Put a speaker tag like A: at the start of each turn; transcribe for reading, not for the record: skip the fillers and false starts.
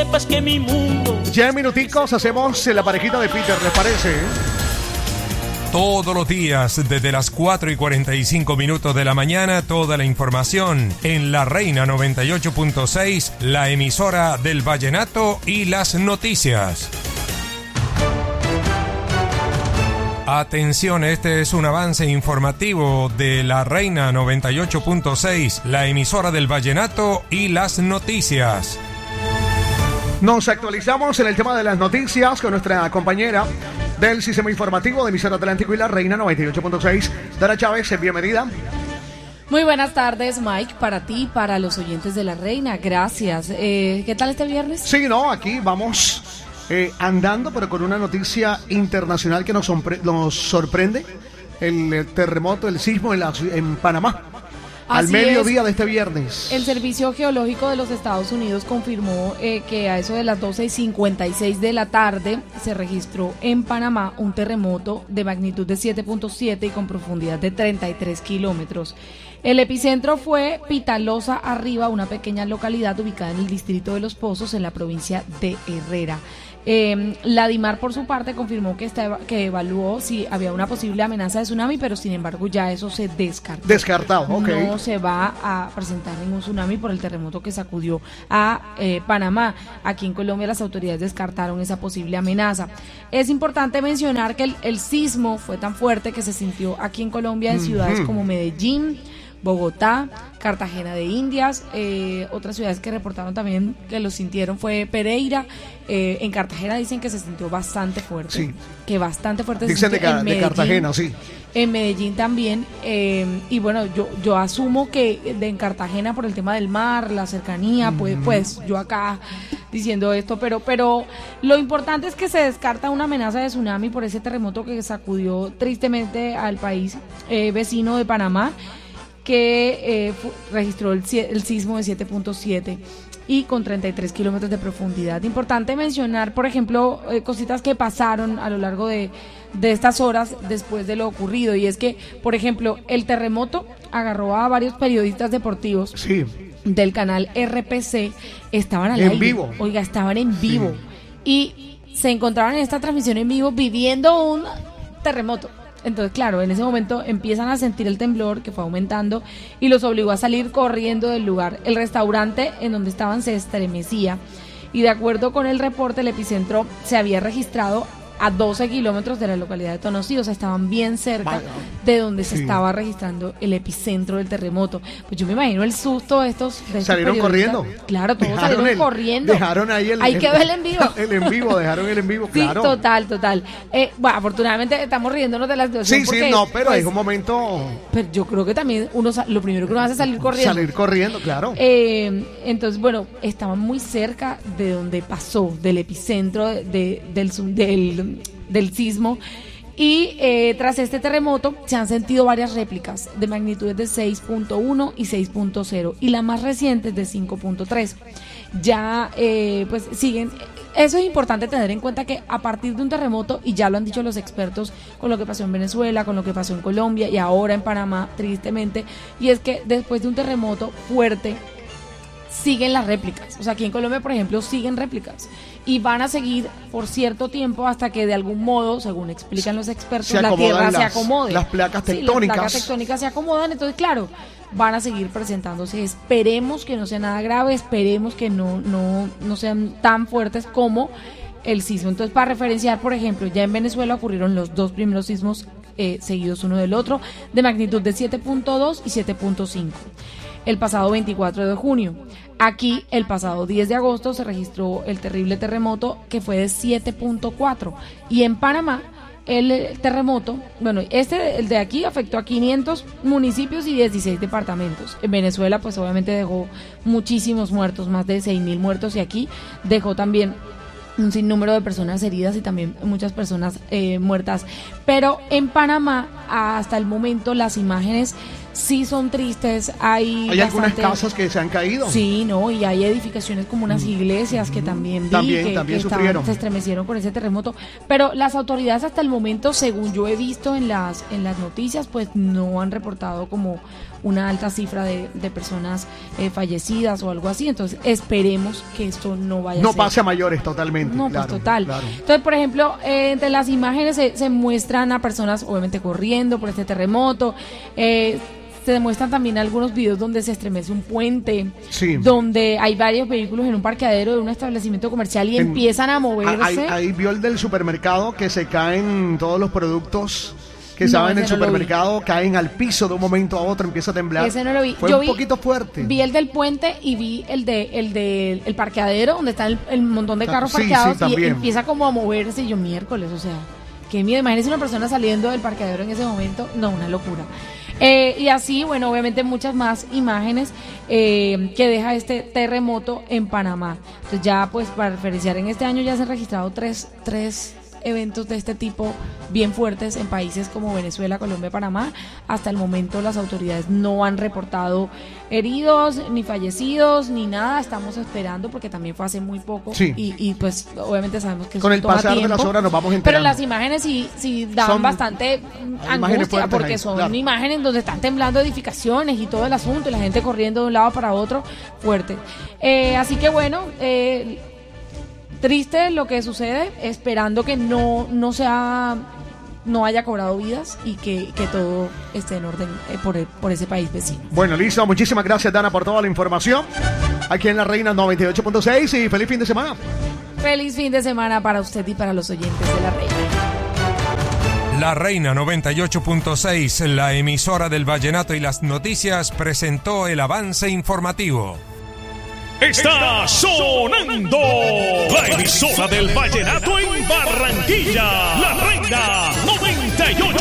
A: sepas que mi mundo...
B: Ya en minuticos hacemos la parejita de Peter, ¿les parece?
C: Todos los días, desde las 4:45 de la mañana, toda la información en La Reina 98.6, la emisora del vallenato y las noticias. Atención, este es un avance informativo de La Reina 98.6, la emisora del vallenato y las noticias.
B: Nos actualizamos en el tema de las noticias con nuestra compañera del sistema informativo de emisora Atlántico y La Reina 98.6, Dara Chávez, bienvenida.
D: Muy buenas tardes, Mike, para ti, para los oyentes de La Reina, gracias. ¿Qué tal este viernes?
B: Sí, no, aquí vamos andando, pero con una noticia internacional que nos sorprende, el terremoto, el sismo en Panamá. Al mediodía de este viernes.
D: El Servicio Geológico de los Estados Unidos confirmó que a eso de las 12:56 de la tarde se registró en Panamá un terremoto de magnitud de 7.7 y con profundidad de 33 kilómetros. El epicentro fue Pitalosa Arriba, una pequeña localidad ubicada en el distrito de Los Pozos, en la provincia de Herrera. La DIMAR, por su parte, confirmó que evaluó si había una posible amenaza de tsunami, pero sin embargo ya eso se descartó.
B: Descartado, ok.
D: No se va a presentar ningún tsunami por el terremoto que sacudió a Panamá. Aquí en Colombia las autoridades descartaron esa posible amenaza. Es importante mencionar que el sismo fue tan fuerte que se sintió aquí en Colombia en ciudades como Medellín, Bogotá, Cartagena de Indias, otras ciudades que reportaron también que lo sintieron fue Pereira. En Cartagena dicen que se sintió bastante fuerte,
B: sí.
D: Que bastante fuerte.
B: Dicen
D: se sintió
B: de Cartagena, sí.
D: En Medellín también, y bueno, yo asumo que en Cartagena por el tema del mar, la cercanía, pues yo acá diciendo esto, pero lo importante es que se descarta una amenaza de tsunami por ese terremoto que sacudió tristemente al país vecino de Panamá, que registró el sismo de 7.7 y con 33 kilómetros de profundidad. Importante mencionar, por ejemplo, cositas que pasaron a lo largo de estas horas después de lo ocurrido, y es que, por ejemplo, el terremoto agarró a varios periodistas deportivos del canal RPC, estaban al aire,
B: vivo.
D: Oiga, estaban en vivo, y se encontraban en esta transmisión en vivo viviendo un terremoto. Entonces, claro, en ese momento empiezan a sentir el temblor que fue aumentando y los obligó a salir corriendo del lugar. El restaurante en donde estaban se estremecía y, de acuerdo con el reporte, el epicentro se había registrado a 12 kilómetros de la localidad de Tonosí, o sea, estaban bien cerca de donde se estaba registrando el epicentro del terremoto. Pues yo me imagino el susto de estos
B: salieron corriendo.
D: Claro, todos salieron corriendo.
B: Dejaron ahí
D: ahí quedó el en vivo.
B: Dejaron el en vivo, claro.
D: Sí, total. Bueno, afortunadamente estamos riéndonos de la situación.
B: Sí, no, pero hay un momento...
D: Pero yo creo que también lo primero que uno hace es salir corriendo.
B: Salir corriendo, claro.
D: Entonces, bueno, estaban muy cerca de donde pasó, del epicentro del sismo, y tras este terremoto se han sentido varias réplicas de magnitudes de 6.1 y 6.0 y la más reciente es de 5.3. Ya pues siguen. Eso es importante tener en cuenta, que a partir de un terremoto, y ya lo han dicho los expertos con lo que pasó en Venezuela, con lo que pasó en Colombia y ahora en Panamá, tristemente, y es que después de un terremoto fuerte siguen las réplicas. O sea, aquí en Colombia, por ejemplo, siguen réplicas y van a seguir por cierto tiempo hasta que de algún modo, según explican los expertos, la tierra se acomode.
B: Las placas tectónicas.
D: Sí, las placas tectónicas se acomodan, entonces claro, van a seguir presentándose. Esperemos que no sea nada grave, esperemos que no sean tan fuertes como el sismo. Entonces, para referenciar, por ejemplo, ya en Venezuela ocurrieron los dos primeros sismos seguidos uno del otro, de magnitud de 7.2 y 7.5. El pasado 24 de junio. Aquí, el pasado 10 de agosto, se registró el terrible terremoto que fue de 7.4. Y en Panamá, el terremoto, el de aquí afectó a 500 municipios y 16 departamentos. En Venezuela, pues obviamente dejó muchísimos muertos, más de 6.000 muertos, y aquí dejó también un sinnúmero de personas heridas y también muchas personas muertas. Pero en Panamá, hasta el momento, las imágenes sí son tristes. Hay
B: algunas casas que se han caído.
D: Sí, no, y hay edificaciones como unas iglesias que también que
B: sufrieron.
D: Se estremecieron con ese terremoto. Pero las autoridades hasta el momento, según yo he visto en las noticias, pues no han reportado como una alta cifra de personas fallecidas o algo así. Entonces esperemos que esto no vaya a ser.
B: No pase a mayores totalmente.
D: No,
B: claro,
D: pues total.
B: Claro.
D: Entonces, por ejemplo, entre las imágenes se muestran a personas obviamente corriendo por este terremoto. Se demuestran también algunos videos donde se estremece un puente,
B: sí,
D: donde hay varios vehículos en un parqueadero de un establecimiento comercial y empiezan a moverse.
B: Ahí vio el del supermercado que se caen todos los productos que estaban en el supermercado, caen al piso de un momento a otro, empieza a temblar.
D: Ese no lo vi.
B: Fue un poquito fuerte.
D: Vi el del puente y vi el del parqueadero, donde está el montón de carros parqueados, y empieza como a moverse. Y yo, miércoles, o sea, qué miedo. Imagínense una persona saliendo del parqueadero en ese momento. No, una locura. Y así, bueno, obviamente muchas más imágenes que deja este terremoto en Panamá. Entonces ya, pues, para referenciar, en este año ya se han registrado tres eventos de este tipo bien fuertes en países como Venezuela, Colombia, Panamá. Hasta el momento las autoridades no han reportado heridos, ni fallecidos, ni nada. Estamos esperando porque también fue hace muy poco.
B: Sí.
D: Y pues obviamente sabemos que
B: con el pasar de las horas nos vamos enterando.
D: Pero las imágenes sí dan bastante angustia porque son imágenes donde están temblando edificaciones y todo el asunto y la gente corriendo de un lado para otro fuerte. Así que bueno, triste lo que sucede, esperando que no haya cobrado vidas y que todo esté en orden por ese país vecino.
B: Bueno, listo. Muchísimas gracias, Dana, por toda la información. Aquí en La Reina 98.6 y feliz fin de semana.
D: Feliz fin de semana para usted y para los oyentes de La Reina.
C: La Reina 98.6, la emisora del vallenato y las noticias, presentó el avance informativo.
A: Está sonando la emisora del vallenato en Barranquilla, La Reina 98.6.